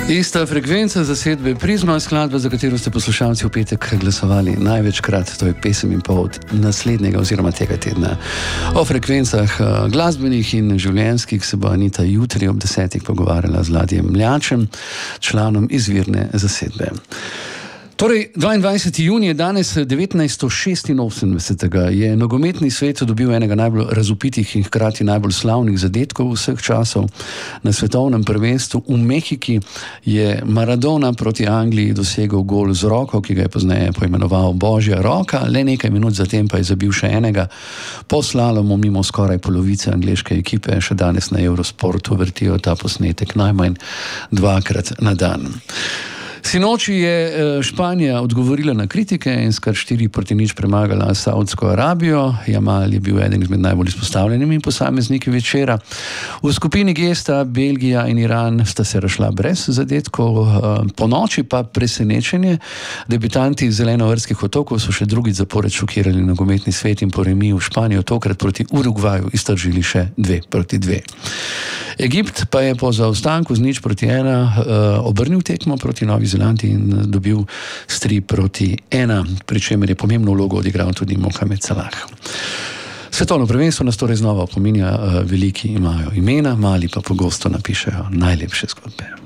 Ista frekvenca zasedbe Prizma, skladba, za katero ste poslušalci v petek glasovali največkrat, to je pesem in pol od naslednjega oziroma tega tedna. O frekvencah glasbenih in življenjskih se bo Anita jutri ob 10. pogovarjala z Ladjem Mljačem, članom izvirne zasedbe. Torej, 22. junij, danes 1986. je nogometni svet dobil enega najbolj razvpitih in hkrati najbolj slavnih zadetkov vseh časov. Na svetovnem prvenstvu v Mehiki je Maradona proti Angliji dosegel gol z roko, ki ga je pozneje poimenoval Božja roka, le nekaj minut zatem pa je zabil še enega. Po slalomu mimo skoraj polovice angleške ekipe še danes na Eurosportu vrtijo ta posnetek najmanj dvakrat na dan. Sinoči je Španija odgovorila na kritike in s kar 4-0 premagala Saudsko Arabijo. Jamal je bil eden izmed najbolj izpostavljenimi posamezniki večera. V skupini G sta Belgija in Iran sta se razšla brez zadetkov. Po noči pa presenečenje. Debitanti iz Zelenovrskih otokov so še drugič zapored šokirali nogometni svet in po remiju v Španijo tokrat proti Urugvaju iztržili še 2-2. Egipt pa je po zaostanku z 0-1 obrnil tekmo proti Novi Zelandiji in dobil s 3-1, pri čemer je pomembno vlogo odigral tudi Mohamed Salah. Svetovno prvenstvo nas torej znova opominja, veliki imajo imena, mali pa pogosto napišejo najlepše zgodbe.